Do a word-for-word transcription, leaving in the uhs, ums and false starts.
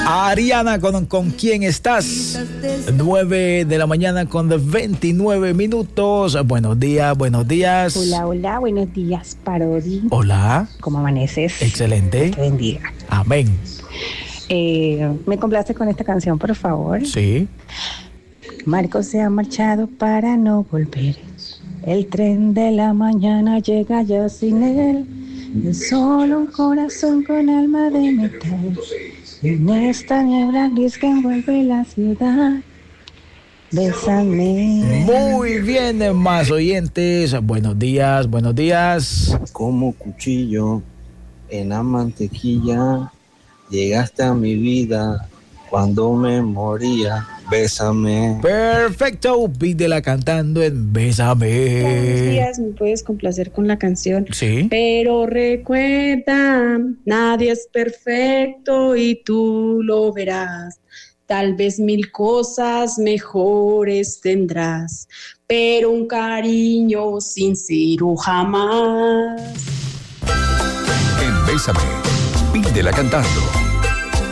Ariana, ¿con, ¿con quién estás? nueve de la mañana con veintinueve minutos. Buenos días, buenos días. Hola, hola, buenos días, Parodi. Hola. ¿Cómo amaneces? Excelente. Dios te bendiga. Amén. Eh, ¿Me complaces con esta canción, por favor? Sí. Marco se ha marchado para no volver. El tren de la mañana llega ya sin él. Es solo un corazón con alma de metal. En esta niebla gris que envuelve la ciudad. Bésame. Muy bien, más oyentes. Buenos días, buenos días. Como cuchillo en la mantequilla, llegaste a mi vida cuando me moría. Bésame. Perfecto, pídela cantando en Bésame. Buenos días, me puedes complacer con la canción. Sí. Pero recuerda, nadie es perfecto y tú lo verás. Tal vez mil cosas mejores tendrás, pero un cariño sincero jamás. En Bésame, pídela cantando.